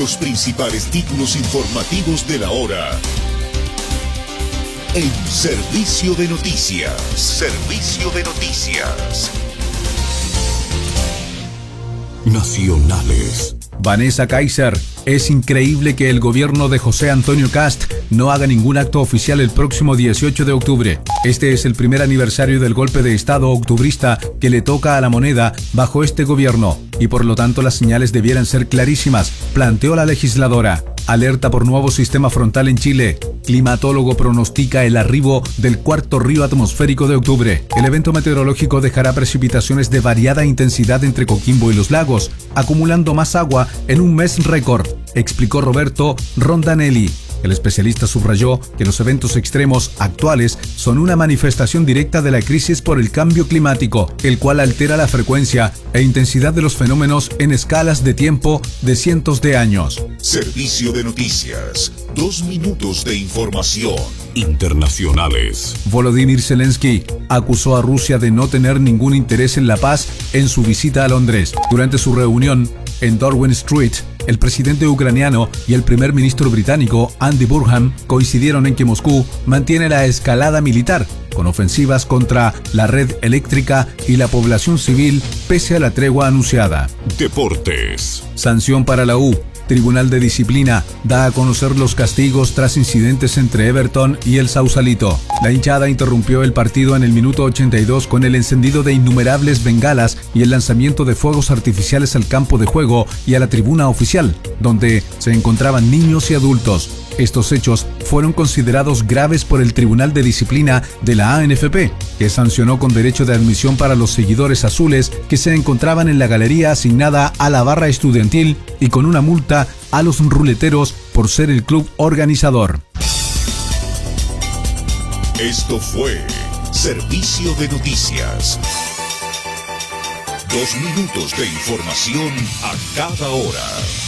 Los principales títulos informativos de la hora. En Servicio de Noticias. Servicio de Noticias. Nacionales. Vanessa Kaiser: es increíble que el gobierno de José Antonio Kast no haga ningún acto oficial el próximo 18 de octubre. Este es el primer aniversario del golpe de Estado octubrista que le toca a la moneda bajo este gobierno, y por lo tanto las señales debieran ser clarísimas, planteó la legisladora. Alerta por nuevo sistema frontal en Chile. Climatólogo pronostica el arribo del cuarto río atmosférico de octubre. El evento meteorológico dejará precipitaciones de variada intensidad entre Coquimbo y los lagos, acumulando más agua en un mes récord, explicó Roberto Rondanelli. El especialista subrayó que los eventos extremos actuales son una manifestación directa de la crisis por el cambio climático, el cual altera la frecuencia e intensidad de los fenómenos en escalas de tiempo de cientos de años. Servicio de Noticias. 2 minutos de información. Internacionales. Volodymyr Zelensky acusó a Rusia de no tener ningún interés en la paz en su visita a Londres. Durante su reunión en Downing Street, el presidente ucraniano y el primer ministro británico Andy Burnham coincidieron en que Moscú mantiene la escalada militar, con ofensivas contra la red eléctrica y la población civil pese a la tregua anunciada. Deportes. Sanción para la U. Tribunal de Disciplina da a conocer los castigos tras incidentes entre Everton y el Sausalito. La hinchada interrumpió el partido en el minuto 82 con el encendido de innumerables bengalas y el lanzamiento de fuegos artificiales al campo de juego y a la tribuna oficial, donde se encontraban niños y adultos. Estos hechos fueron considerados graves por el Tribunal de Disciplina de la ANFP, que sancionó con derecho de admisión para los seguidores azules que se encontraban en la galería asignada a la barra estudiantil y con una multa a los ruleteros por ser el club organizador. Esto fue Servicio de Noticias. 2 minutos de información a cada hora.